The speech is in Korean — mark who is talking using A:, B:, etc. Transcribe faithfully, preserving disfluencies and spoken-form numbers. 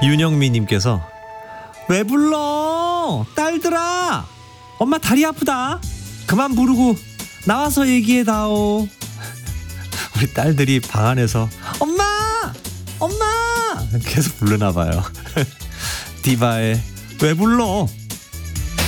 A: 윤영미님께서 왜 불러 딸들아, 엄마 다리 아프다, 그만 부르고 나와서 얘기해다오. 우리 딸들이 방 안에서 엄마 엄마 계속 부르나봐요. 디바의 왜 불러.